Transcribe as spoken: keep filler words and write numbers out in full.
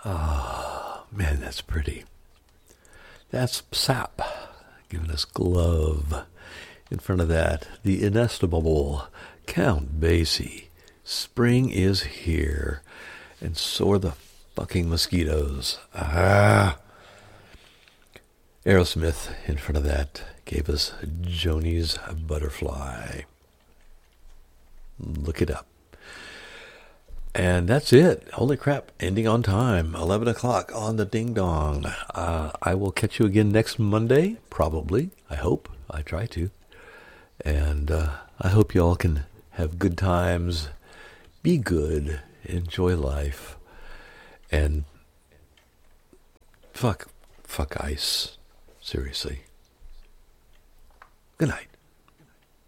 Ah, man, that's pretty. That's Sap giving us Glove. In front of that, the inestimable Count Basie. Spring is here, and so are the fucking mosquitoes. Ah. Aerosmith, in front of that, gave us Joni's Butterfly. Look it up. And that's it. Holy crap. Ending on time. eleven o'clock on the ding dong. Uh, I will catch you again next Monday. Probably. I hope. I try to. And uh, I hope you all can have good times. Be good. Enjoy life. And fuck. Fuck ice. Seriously. Good night.